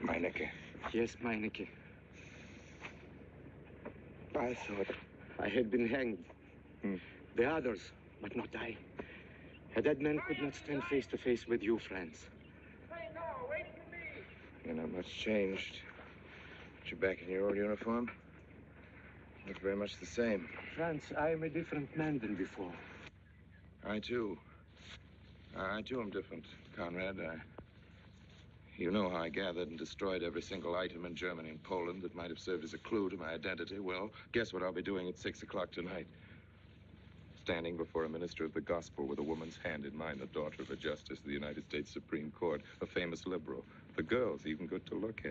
Meinecke. Yes, Meinecke. I thought I had been hanged. The others, but not I. A dead man could not stand face to face with you, Franz. Hey, no, wait for me. You're not much changed. But you're back in your old uniform. Look very much the same. Franz, I am a different man than before. I too am different, Conrad. You know how I gathered and destroyed every single item in Germany and Poland that might have served as a clue to my identity. Well, guess what I'll be doing at 6 o'clock tonight? Standing before a minister of the gospel with a woman's hand in mine, the daughter of a justice of the United States Supreme Court, a famous liberal. The girl's even good to look at.